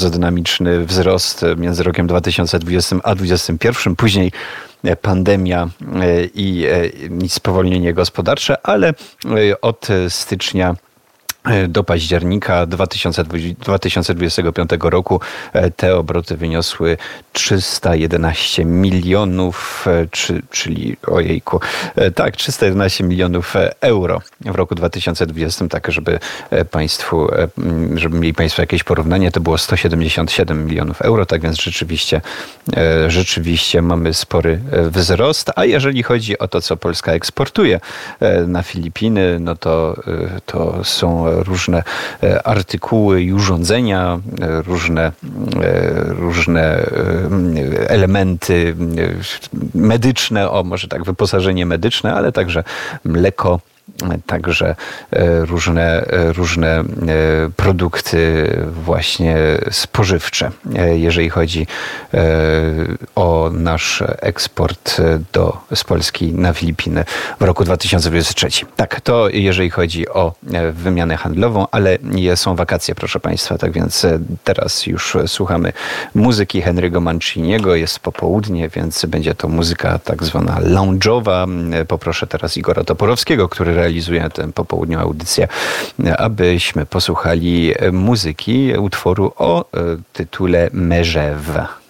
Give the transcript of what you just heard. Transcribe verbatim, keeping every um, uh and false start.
bardzo dynamiczny wzrost między rokiem dwa tysiące dwudziestym a dwa tysiące dwudziestym pierwszym. Później pandemia i spowolnienie gospodarcze, ale od stycznia do października dwa tysiące dwudziestego piątego roku te obroty wyniosły trzysta jedenaście milionów, czyli ojejku, tak, trzysta jedenaście milionów euro w roku dwa tysiące dwudziestym, tak żeby Państwu, żeby mieli Państwo jakieś porównanie, to było sto siedemdziesiąt siedem milionów euro, tak więc rzeczywiście, rzeczywiście mamy spory wzrost, a jeżeli chodzi o to, co Polska eksportuje na Filipiny, no to, to są różne artykuły i urządzenia, różne, różne elementy medyczne, o może tak, wyposażenie medyczne, ale także mleko, także różne, różne produkty właśnie spożywcze, jeżeli chodzi o nasz eksport do, z Polski na Filipiny w roku dwa tysiące dwudziestym trzecim. Tak, to jeżeli chodzi o wymianę handlową, ale nie są wakacje, proszę Państwa, tak więc teraz już słuchamy muzyki Henry'ego Manciniego, jest popołudnie, więc będzie to muzyka tak zwana lounge'owa. Poproszę teraz Igora Toporowskiego, który realizuje tę popołudniową audycję, abyśmy posłuchali muzyki utworu o tytule Merzew.